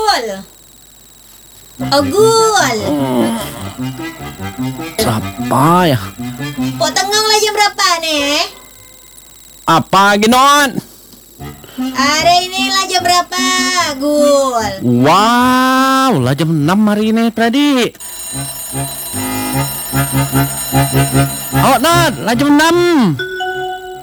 Gul. Oh, Gul. Siapa ya? Pok tengong lah jam berapa nih? Apa Ginon? Hari ini lah jam berapa, Gul? Wow, lah jam 6 hari ini, Pradi. Oh, Nat, lah jam 6.